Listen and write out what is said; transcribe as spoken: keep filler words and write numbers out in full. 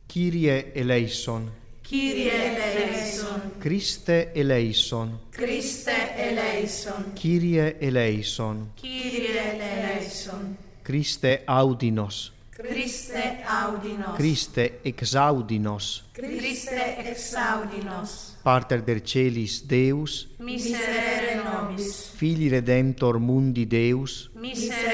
Kyrie eleison. Kyrie eleison. Christe eleison. Christe eleison. Kyrie eleison. Kyrie eleison. Christe audinos. Christe audinos. Christe exaudinos. Christe exaudinos. Pater der celis Deus, Miserere nobis. Filii Redemptor mundi Deus, Miserere